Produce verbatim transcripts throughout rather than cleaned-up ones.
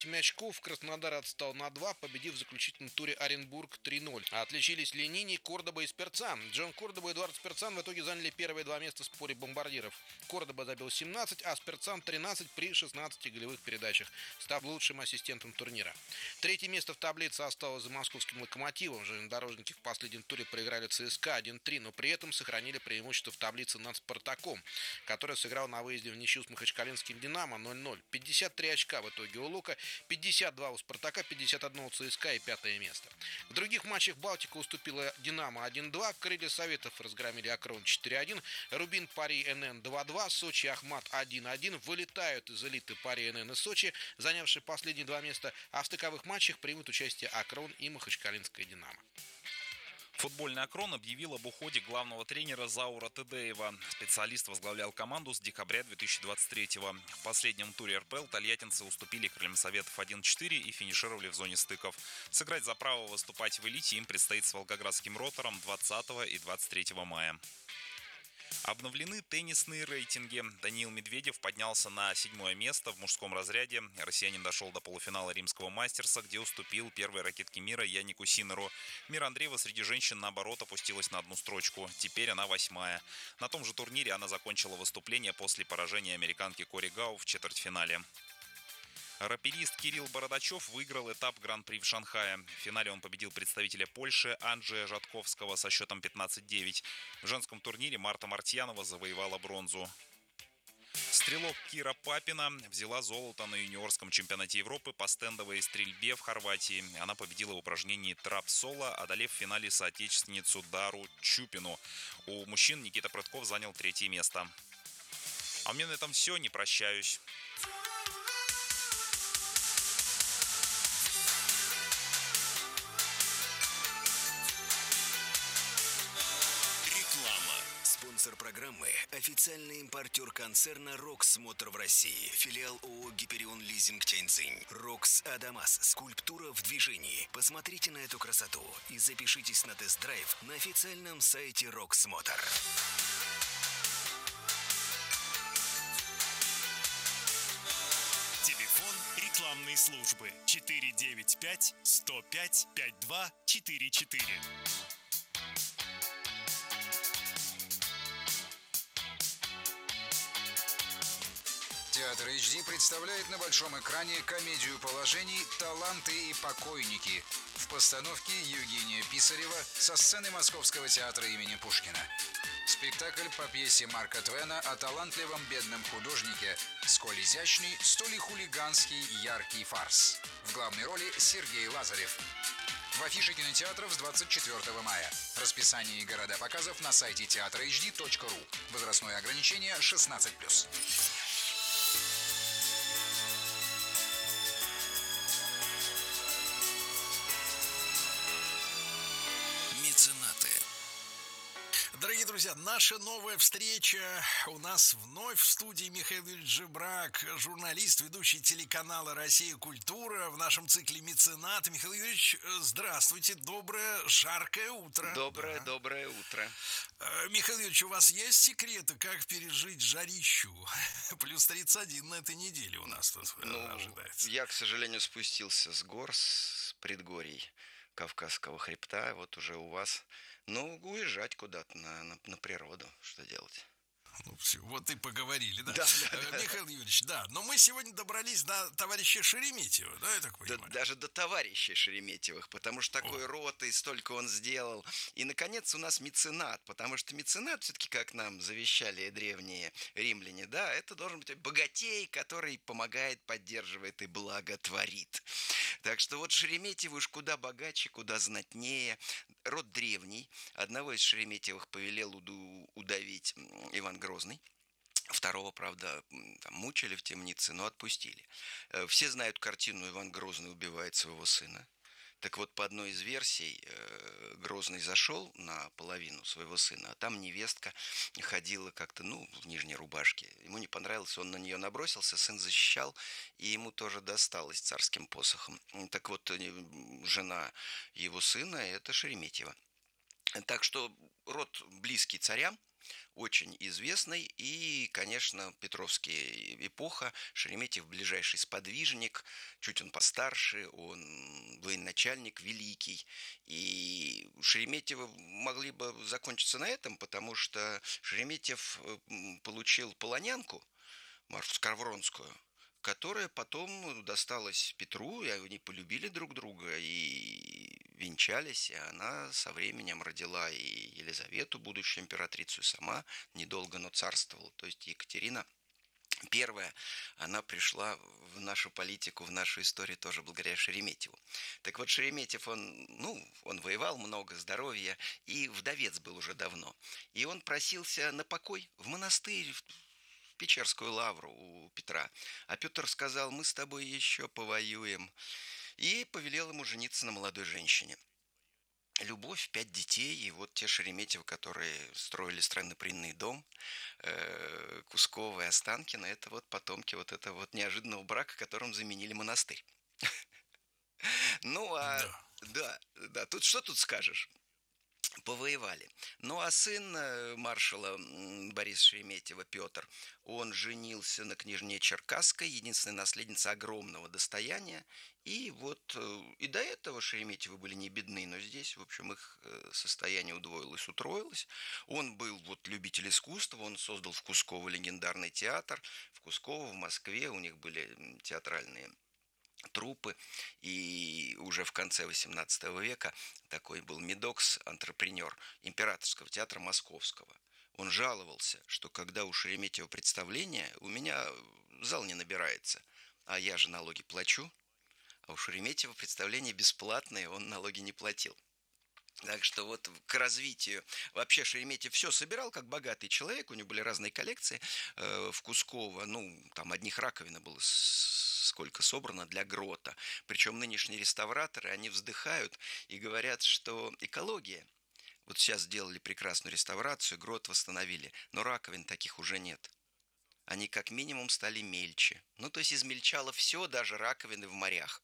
семь очков, Краснодар отстал на два, победив в заключительном туре Оренбург три ноль. Отличились Ленини, Кордоба и Сперцан. Джон Кордоба и Эдуард Сперцан в итоге заняли первые два места в споре бомбардиров. Кордоба забил семнадцать, а Сперцан тринадцать при шестнадцати голевых передачах, став лучшим ассистентом турнира. Третье место в таблице осталось за московским «Локомотивом». Железнодорожники в последнем туре проиграли ЦСКА один три, но при этом сохранили преимущество в таблице над «Спартаком», который сыграл на выезде в ничью с махачкалинским «Динамо» ноль ноль. пятьдесят три очка в итоге у «Лука», пятьдесят два у «Спартака», пятьдесят один у ЦСКА и пятое место. В других матчах Балтика уступила «Динамо» один два, Крылья Советов разгромили «Акрон» четыре один, Рубин Пари эн эн два два, Сочи Ахмат один один. Вылетают из элиты Пари эн эн и Сочи, занявшие последние два места, а в стыковых матчах примут участие «Акрон» и махачкалинская «Динамо». Футбольный «Акрон» объявил об уходе главного тренера Заура Тедеева. Специалист возглавлял команду с декабря две тысячи двадцать третьего. В последнем туре эр пэ эл тольяттинцы уступили Крыльям Советов один четыре и финишировали в зоне стыков. Сыграть за право выступать в элите им предстоит с волгоградским «Ротором» двадцатого и двадцать третьего мая. Обновлены теннисные рейтинги. Даниил Медведев поднялся на седьмое место в мужском разряде. Россиянин дошел до полуфинала римского мастерса, где уступил первой ракетке мира Янику Синнеру. Мира Андреева среди женщин, наоборот, опустилась на одну строчку. Теперь она восьмая. На том же турнире она закончила выступление после поражения американки Кори Гау в четвертьфинале. Раперист Кирилл Бородачев выиграл этап Гран-при в Шанхае. В финале он победил представителя Польши Анджея Жатковского со счетом пятнадцать девять. В женском турнире Марта Мартьянова завоевала бронзу. Стрелок Кира Папина взяла золото на юниорском чемпионате Европы по стендовой стрельбе в Хорватии. Она победила в упражнении трап-соло, одолев в финале соотечественницу Дару Чупину. У мужчин Никита Прытков занял третье место. А у меня на этом все, не прощаюсь. Спонсор программы – официальный импортер концерна «Рокс Мотор» в России, филиал ООО «Гиперион Лизинг» Тяньцзинь. «Рокс Адамас» – скульптура в движении. Посмотрите на эту красоту и запишитесь на тест-драйв на официальном сайте «Рокс Мотор». Телефон рекламной службы четыре девять пять сто пять пятьдесят два четыре четыре. Театр эйч ди представляет на большом экране комедию положений «Таланты и покойники» в постановке Евгения Писарева со сцены Московского театра имени Пушкина. Спектакль по пьесе Марка Твена о талантливом бедном художнике, сколь изящный, столь и хулиганский яркий фарс. В главной роли Сергей Лазарев. В афише кинотеатров с двадцать четвёртого мая. Расписание и города показов на сайте театр эйч ди точка ру. Возрастное ограничение шестнадцать плюс. Меценаты. Дорогие друзья, наша новая встреча. У нас вновь в студии Михаил Юрьевич Жебрак, журналист, ведущий телеканала «Россия. Культура» в нашем цикле «Меценат». Михаил Юрьевич, здравствуйте, доброе, жаркое утро. Доброе, да. доброе утро. Михаил Юрьевич, у вас есть секреты, как пережить жарищу? Плюс тридцать один на этой неделе у нас тут ну, ожидается. Я, к сожалению, спустился с гор, с предгорий Кавказского хребта, вот уже у вас. Ну, уезжать куда-то на, на, на природу, что делать? Ну, все, вот и поговорили, да? Да, да, да. Михаил Юрьевич, да, но мы сегодня добрались до товарища Шереметьева, да, я так понимаю? Да, даже до товарищей Шереметьевых, потому что такой О. рот и столько он сделал. И, наконец, у нас меценат, потому что меценат, все-таки, как нам завещали древние римляне, да, это должен быть богатей, который помогает, поддерживает и благотворит. Так что вот Шереметьевы уж куда богаче, куда знатнее. Род древний. Одного из Шереметьевых повелел удавить Иван Грозный. Второго, правда, там, мучили в темнице, но отпустили. Все знают картину «Иван Грозный убивает своего сына». Так вот, по одной из версий, Грозный зашел на половину своего сына, а там невестка ходила как-то, ну, в нижней рубашке. Ему не понравилось, он на нее набросился, сын защищал, и ему тоже досталось царским посохом. Так вот, жена его сына – это Шереметьева. Так что род близкий царям, очень известной. И, конечно, Петровская эпоха, Шереметьев ближайший сподвижник, чуть он постарше, он военачальник великий. И Шереметьева могли бы закончиться на этом, потому что Шереметьев получил полонянку, Марфу Скавронскую, которая потом досталась Петру, и они полюбили друг друга и венчались, и она со временем родила и Елизавету, будущую императрицу, и сама недолго, но царствовала. То есть Екатерина Первая, она пришла в нашу политику, в нашу историю тоже благодаря Шереметьеву. Так вот, Шереметьев, он, ну, он воевал много, здоровья, и вдовец был уже давно. И он просился на покой в монастырь, в Печерскую лавру у Петра. А Петр сказал: мы с тобой еще повоюем. И повелел ему жениться на молодой женщине. Любовь, пять детей, и вот те Шереметьевы, которые строили страннопринный дом, э, Кускова и Останкино, это вот потомки вот этого вот неожиданного брака, которым заменили монастырь. Ну, а... Да, да, тут что тут скажешь? Повоевали. Ну, а сын маршала Бориса Шереметьева, Петр, он женился на княжне Черкасской, единственной наследнице огромного достояния. И вот и до этого Шереметьевы были не бедны, но здесь, в общем, их состояние удвоилось, утроилось. Он был вот любитель искусства, он создал в Кусково легендарный театр. В Кусково, в Москве у них были театральные труппы, и уже в конце восемнадцатого века такой был Медокс, антрепренер Императорского театра Московского. Он жаловался, что когда у Шереметьева представление, у меня зал не набирается, а я же налоги плачу, а у Шереметьева представление бесплатное, он налоги не платил. Так что вот к развитию... Вообще Шереметьев все собирал, как богатый человек, у него были разные коллекции э, в Кусково, ну, там одних раковин было сколько собрано для грота. Причем нынешние реставраторы, они вздыхают и говорят, что экология. Вот сейчас сделали прекрасную реставрацию, грот восстановили, но раковин таких уже нет. Они как минимум стали мельче. Ну, то есть измельчало все, даже раковины в морях.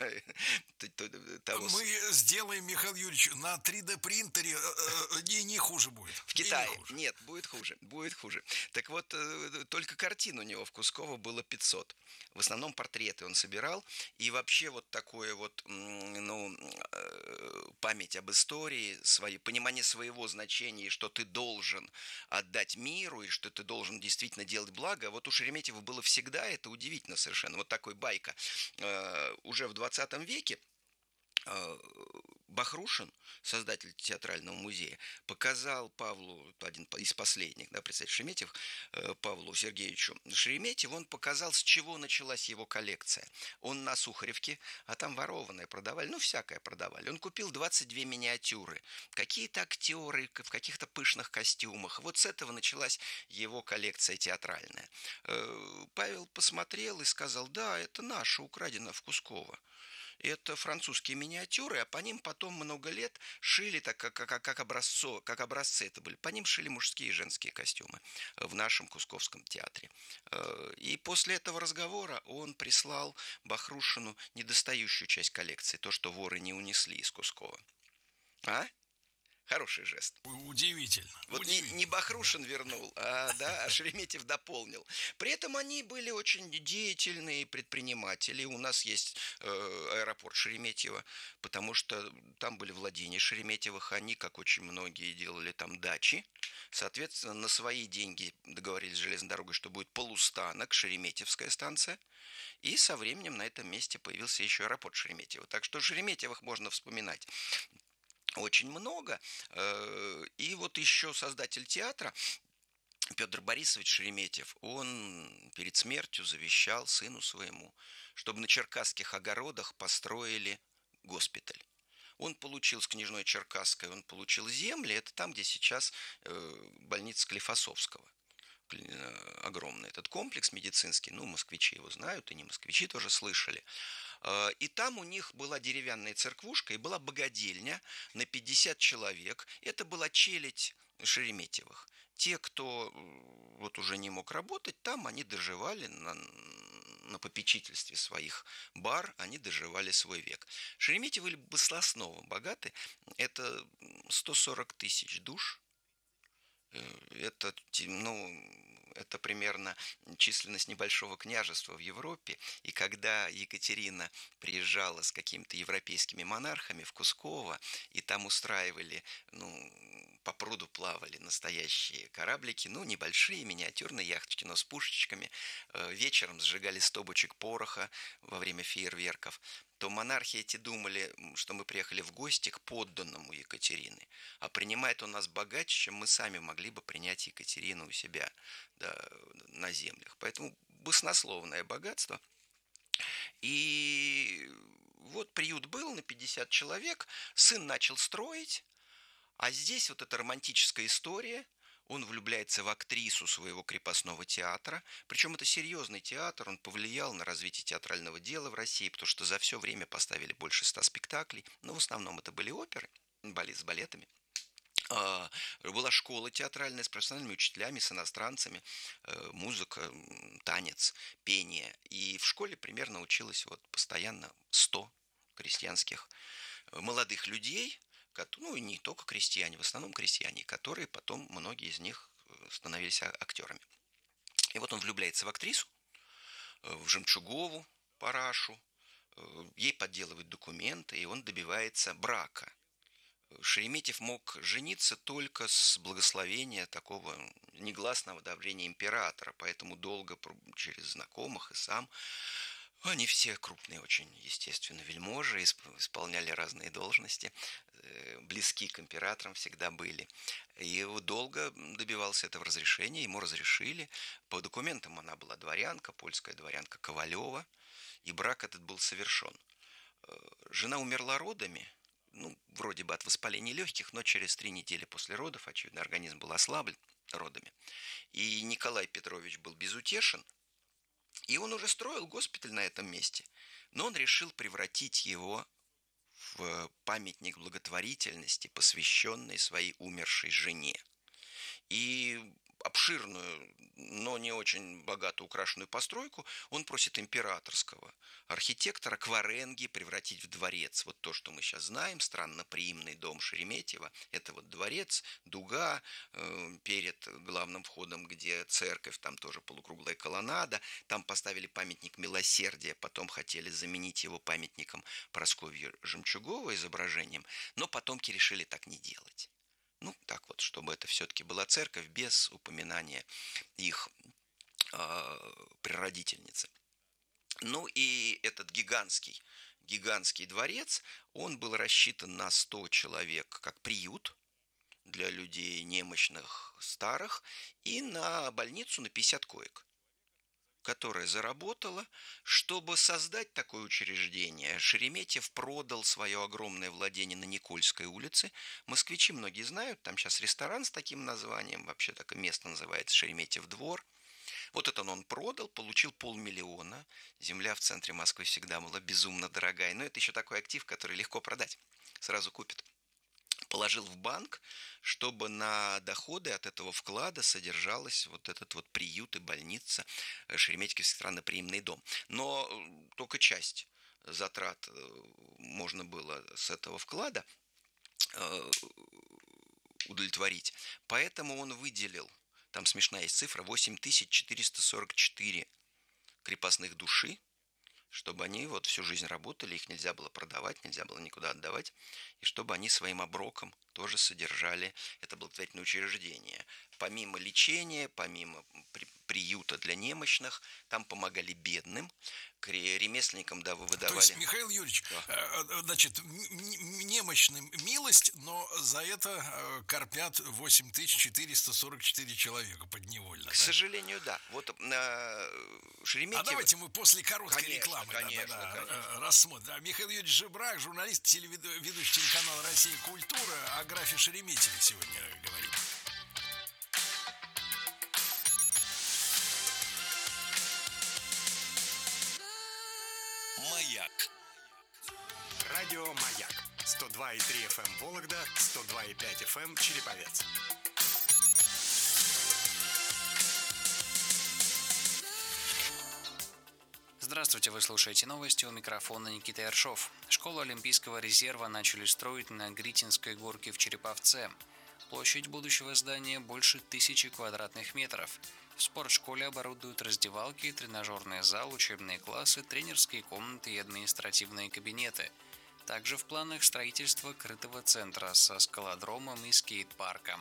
Мы сделаем, Михаил Юрьевич, на три дэ принтере, не, не хуже будет. В Китае? Не Нет, будет хуже, будет хуже. Так вот, только картин у него в Кусково было пятьсот. В основном портреты он собирал. И вообще вот такое вот, ну, память об истории, свои, понимание своего значения, что ты должен отдать миру, и что ты должен действительно делать благо. Вот у Шереметьева было всегда, это удивительно совершенно. Вот такой байка. Уже в двадцатом веке Бахрушин, создатель театрального музея, показал Павлу, один из последних, да, представитель Шереметьев, Павлу Сергеевичу Шереметьеву, он показал, с чего началась его коллекция. Он на Сухаревке, а там ворованное продавали, ну, всякое продавали. Он купил двадцать две миниатюры. Какие-то актеры в каких-то пышных костюмах. Вот с этого началась его коллекция театральная. Павел посмотрел и сказал: да, это наше, украдено в Кусково. Это французские миниатюры, а по ним потом много лет шили, так как, как, как, образцо, как образцы это были. По ним шили мужские и женские костюмы в нашем Кусковском театре. И после этого разговора он прислал Бахрушину недостающую часть коллекции, то, что воры не унесли из Кускова. А? Хороший жест. Удивительно. Вот удивительно. Не, не Бахрушин вернул, а, да, а Шереметьев дополнил. При этом они были очень деятельные предприниматели. У нас есть э, аэропорт Шереметьево, потому что там были владения Шереметьевых. Они, как очень многие, делали там дачи. Соответственно, на свои деньги договорились с железной дорогой, что будет полустанок, Шереметьевская станция. И со временем на этом месте появился еще аэропорт Шереметьево. Так что Шереметьевых можно вспоминать очень много. И вот еще создатель театра Петр Борисович Шереметьев, он перед смертью завещал сыну своему, чтобы на черкасских огородах построили госпиталь. Он получил с княжной Черкасской, он получил земли, это там, где сейчас больница Склифосовского. Огромный этот комплекс медицинский, ну, москвичи его знают, и не москвичи тоже слышали. И там у них была деревянная церквушка и была богадельня на пятьдесят человек. Это была челядь Шереметьевых. Те, кто вот уже не мог работать, там они доживали на, на попечительстве своих бар, они доживали свой век. Шереметьевы были баснословно богаты. Это сто сорок тысяч душ. Это, ну, это примерно численность небольшого княжества в Европе. И когда Екатерина приезжала с какими-то европейскими монархами в Кусково, и там устраивали, ну, по пруду плавали настоящие кораблики, ну, небольшие, миниатюрные яхточки, но с пушечками, вечером сжигали сто бочек пороха во время фейерверков, то монархи эти думали, что мы приехали в гости к подданному Екатерины, а принимает он нас богаче, чем мы сами могли бы принять Екатерину у себя, да, на землях. Поэтому баснословное богатство. И вот приют был на пятьдесят человек, сын начал строить, а здесь вот эта романтическая история. Он влюбляется в актрису своего крепостного театра. Причем это серьезный театр, он повлиял на развитие театрального дела в России, потому что за все время поставили больше ста спектаклей. Но в основном это были оперы, балет с балетами. Была школа театральная с профессиональными учителями, с иностранцами, музыка, танец, пение. И в школе примерно училось вот постоянно сто крестьянских молодых людей, ну и не только крестьяне, в основном крестьяне, которые потом, многие из них становились актерами. И вот он влюбляется в актрису, в Жемчугову, Парашу, ей подделывают документы, и он добивается брака. Шереметьев мог жениться только с благословения такого негласного одобрения императора, поэтому долго через знакомых и сам. Они все крупные очень, естественно, вельможи, исполняли разные должности, близки к императорам всегда были. И долго добивался этого разрешения, ему разрешили. По документам она была дворянка, польская дворянка Ковалева, и брак этот был совершен. Жена умерла родами, ну, вроде бы от воспаления легких, но через три недели после родов, очевидно, организм был ослаблен родами. И Николай Петрович был безутешен, и он уже строил госпиталь на этом месте, но он решил превратить его в памятник благотворительности, посвященный своей умершей жене. И обширную, но не очень богато украшенную постройку он просит императорского архитектора Кваренги превратить в дворец. Вот то, что мы сейчас знаем, странноприимный дом Шереметьева, это вот дворец, дуга э, перед главным входом, где церковь, там тоже полукруглая колоннада, там поставили памятник милосердия, потом хотели заменить его памятником Прасковьи Жемчуговой изображением, но потомки решили так не делать. Ну, так вот, чтобы это все-таки была церковь без упоминания их э, прародительницы. Ну и этот гигантский, гигантский дворец, он был рассчитан на сто человек как приют для людей немощных, старых, и на больницу на пятьдесят коек, которая заработала. Чтобы создать такое учреждение, Шереметьев продал свое огромное владение на Никольской улице. Москвичи многие знают, там сейчас ресторан с таким названием, вообще такое место называется Шереметьев двор. Вот это он продал, получил полмиллиона. Земля в центре Москвы всегда была безумно дорогая, но это еще такой актив, который легко продать, сразу купят. Положил в банк, чтобы на доходы от этого вклада содержалась вот этот вот приют и больница, Шереметьевский странноприимный дом. Но только часть затрат можно было с этого вклада удовлетворить. Поэтому он выделил, там смешная есть цифра, восемь тысяч четыреста сорок четыре крепостных души, чтобы они вот всю жизнь работали, их нельзя было продавать, нельзя было никуда отдавать, и чтобы они своим оброком тоже содержали это благотворительное учреждение. Помимо лечения, помимо при, приюта для немощных, там помогали бедным, ремесленникам, да, вы выдавали. То есть, Михаил Юрьевич, да. значит, немощным милость, но за это корпят восемь тысяч четыреста сорок четыре человека подневольно. К да? сожалению, да. Вот э, Шереметьево... А давайте мы после короткой конечно, рекламы конечно, да, да, да, конечно. рассмотрим. Да, Михаил Юрьевич Жебрак, журналист, телеведущий телеканала «Россия. Культура», о графе Шереметьеве сегодня говорим. Маяк. Радио Маяк. сто два и три эф эм Вологда, сто два и пять эф эм Череповец. Здравствуйте, вы слушаете новости, у микрофона Никита Ершов. Школу Олимпийского резерва начали строить на Гритинской горке в Череповце. Площадь будущего здания больше тысячи квадратных метров. В спортшколе оборудуют раздевалки, тренажерный зал, учебные классы, тренерские комнаты и административные кабинеты. Также в планах строительство крытого центра со скалодромом и скейт-парком.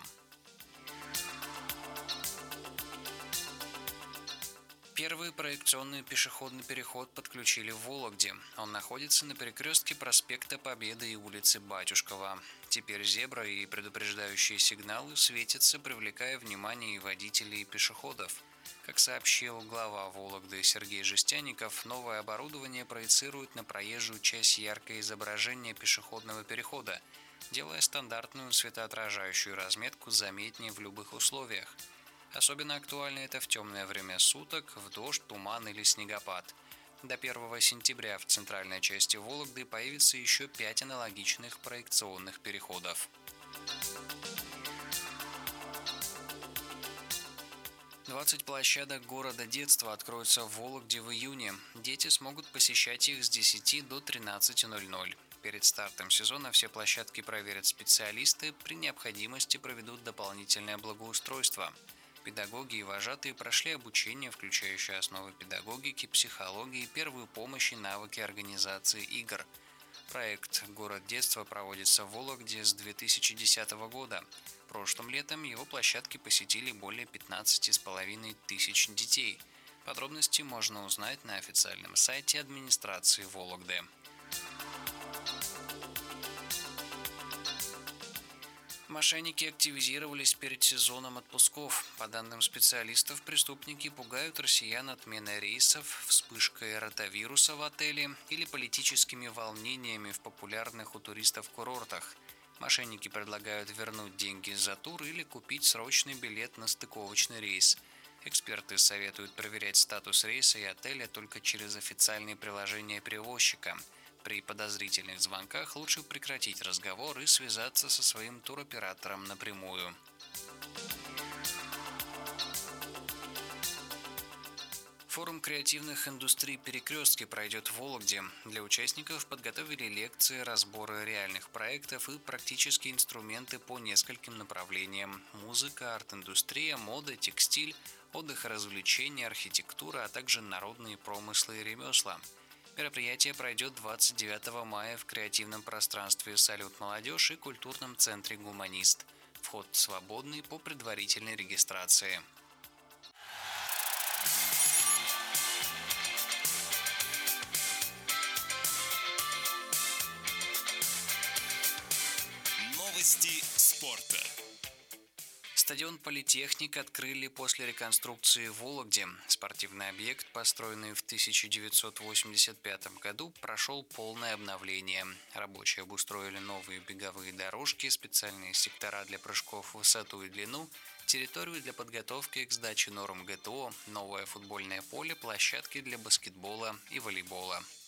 Первый проекционный пешеходный переход подключили в Вологде. Он находится на перекрестке проспекта Победы и улицы Батюшкова. Теперь зебра и предупреждающие сигналы светятся, привлекая внимание и водителей, и пешеходов. Как сообщил глава Вологды Сергей Жестяников, новое оборудование проецирует на проезжую часть яркое изображение пешеходного перехода, делая стандартную светоотражающую разметку заметнее в любых условиях. Особенно актуально это в темное время суток, в дождь, туман или снегопад. До первого сентября в центральной части Вологды появится еще пять аналогичных проекционных переходов. двадцать площадок города детства откроются в Вологде в июне. Дети смогут посещать их с десяти до тринадцати ноль-ноль. Перед стартом сезона все площадки проверят специалисты, при необходимости проведут дополнительное благоустройство. Педагоги и вожатые прошли обучение, включающее основы педагогики, психологии, первую помощь и навыки организации игр. Проект «Город детства» проводится в Вологде с две тысячи десятого года. Прошлым летом его площадки посетили более пятнадцати с половиной тысяч детей. Подробности можно узнать на официальном сайте администрации Вологды. Мошенники активизировались перед сезоном отпусков. По данным специалистов, преступники пугают россиян отменой рейсов, вспышкой ротавируса в отеле или политическими волнениями в популярных у туристов курортах. Мошенники предлагают вернуть деньги за тур или купить срочный билет на стыковочный рейс. Эксперты советуют проверять статус рейса и отеля только через официальные приложения перевозчика. При подозрительных звонках лучше прекратить разговор и связаться со своим туроператором напрямую. Форум креативных индустрий «Перекрестки» пройдет в Вологде. Для участников подготовили лекции, разборы реальных проектов и практические инструменты по нескольким направлениям: музыка, арт-индустрия, мода, текстиль, отдых и развлечения, архитектура, а также народные промыслы и ремесла. Мероприятие пройдет двадцать девятого мая в креативном пространстве «Салют Молодежь» и культурном центре «Гуманист». Вход свободный по предварительной регистрации. Новости спорта. Стадион «Политехник» открыли после реконструкции в Вологде. Спортивный объект, построенный в тысяча девятьсот восемьдесят пятом году, прошел полное обновление. Рабочие обустроили новые беговые дорожки, специальные сектора для прыжков в высоту и длину, территорию для подготовки к сдаче норм гэ тэ о, новое футбольное поле, площадки для баскетбола и волейбола.